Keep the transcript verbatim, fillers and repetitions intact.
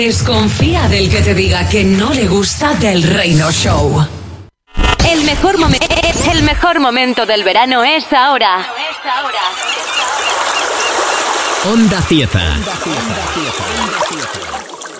Desconfía del que te diga que no le gusta Del Reino Show. El mejor, momen- el mejor momento del verano es ahora. Onda Cieza.